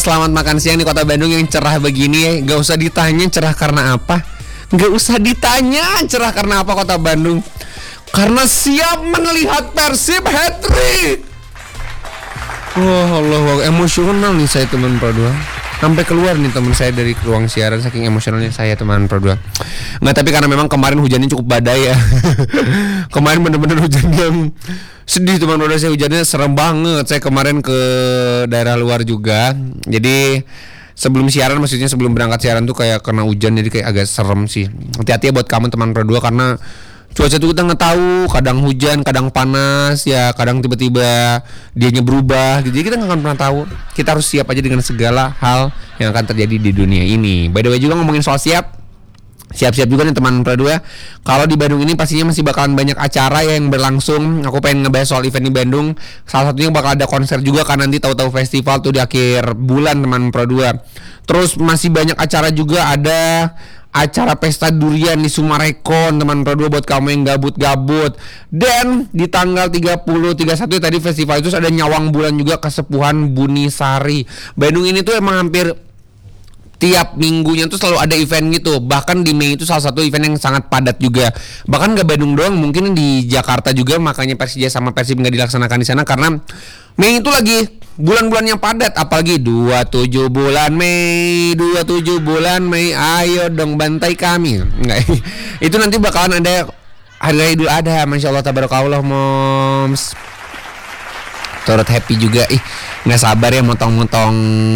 Selamat makan siang di kota Bandung yang cerah begini. Gak usah ditanya cerah karena apa. Gak usah ditanya cerah karena apa kota Bandung. Karena siap melihat Persib hat-trick. Wah, Allah, emosional nih saya teman Pro 2. Sampai keluar nih teman saya dari ruang siaran saking emosionalnya saya teman Pro 2. Nggak, tapi karena memang kemarin hujannya cukup badai ya. Kemarin bener-bener hujan yang sedih teman Pro 2. Saya hujannya serem banget. Saya kemarin ke daerah luar juga. Jadi sebelum siaran, maksudnya sebelum berangkat siaran tuh kayak kena hujan, jadi kayak agak serem sih. Hati-hati ya buat kamu teman Pro 2 karena cuaca tuh kita nggak tahu, kadang hujan, kadang panas, ya kadang tiba-tiba dianya berubah gitu. Jadi kita nggak akan pernah tahu. Kita harus siap aja dengan segala hal yang akan terjadi di dunia ini. By the way juga ngomongin soal siap-siap juga nih teman Pro 2. Kalau di Bandung ini pastinya masih bakalan banyak acara yang berlangsung. Aku pengen ngebahas soal event di Bandung. Salah satunya bakal ada konser juga kan, nanti tahu-tahu festival tuh di akhir bulan teman Pro 2. Terus masih banyak acara juga, ada acara pesta durian di Sumarekon teman Pro 2 buat kamu yang gabut-gabut. Dan di tanggal 30, 31 tadi festival itu ada Nyawang Bulan juga, Kesepuhan Bunisari. Bandung ini tuh emang hampir tiap minggunya tuh selalu ada event gitu. Bahkan di Mei itu salah satu event yang sangat padat juga. Bahkan gak Bandung doang, mungkin di Jakarta juga. Makanya Persija sama Persib gak dilaksanakan di sana karena Mei itu lagi bulan-bulan yang padat. Apalagi 27 bulan Mei, 27 bulan Mei, ayo dong bantai kami. Enggak, itu nanti bakalan ada Hari Raya Idul Adha. Masya Allah, tabarakallah moms. Turut happy juga. Nggak sabar ya motong-motong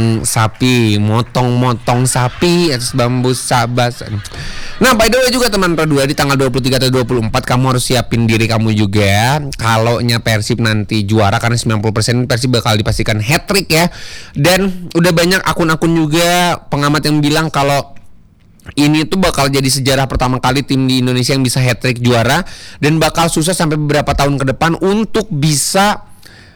sapi atas bambu sabas. Nah, by the way juga teman Pro 2, di tanggal 23 atau 24 kamu harus siapin diri kamu juga. Kalau nya Persib nanti juara, karena 90% Persib bakal dipastikan hat-trick ya. Dan udah banyak akun-akun juga pengamat yang bilang kalau ini tuh bakal jadi sejarah pertama kali tim di Indonesia yang bisa hat-trick juara, dan bakal susah sampai beberapa tahun ke depan untuk bisa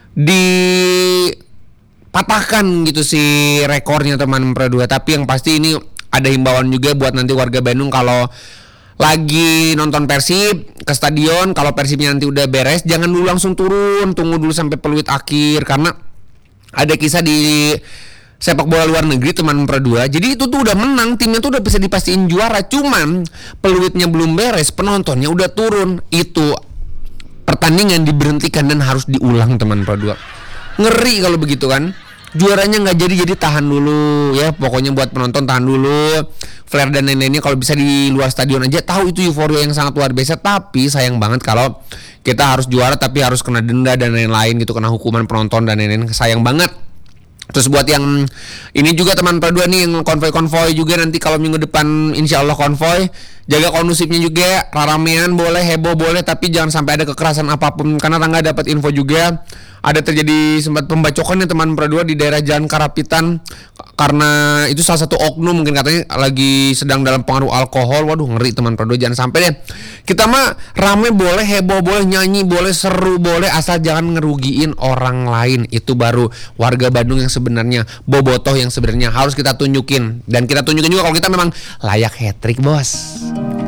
dipatahkan gitu si rekornya teman Pro 2. Tapi yang pasti ini ada himbauan juga buat nanti warga Bandung, kalau lagi nonton Persib ke stadion, kalau Persibnya nanti udah beres, jangan dulu langsung turun, tunggu dulu sampai peluit akhir. Karena ada kisah di sepak bola luar negeri teman Pro 2. Jadi itu tuh udah menang, timnya tuh udah bisa dipastiin juara, cuman peluitnya belum beres, penontonnya udah turun. Itu pertandingan diberhentikan dan harus diulang teman Pro 2. Ngeri kalau begitu kan. Juaranya nggak jadi tahan dulu ya. Pokoknya buat penonton tahan dulu. Flare dan lain-lainnya kalau bisa di luar stadion aja. Tahu itu euforia yang sangat luar biasa. Tapi sayang banget kalau kita harus juara tapi harus kena denda dan lain-lain gitu, kena hukuman penonton dan lain-lain. Sayang banget. Terus buat yang ini juga teman Pro 2 nih, yang konvoy juga nanti kalau minggu depan insya Allah konvoy, jaga kondusifnya juga, ramean boleh, heboh boleh, tapi jangan sampai ada kekerasan apapun. Karena Rangga dapat info juga ada terjadi sempat pembacokan ya teman Pro 2 di daerah Jalan Karapitan, karena itu salah satu oknum mungkin katanya lagi sedang dalam pengaruh alkohol. Waduh, ngeri teman Pro 2, jangan sampai deh. Kita mah rame boleh, heboh boleh, nyanyi boleh, seru boleh, asal jangan ngerugiin orang lain. Itu baru warga Bandung yang sebenarnya, bobotoh yang sebenarnya harus kita tunjukin. Dan kita tunjukin juga kalau kita memang layak hat-trick, bos.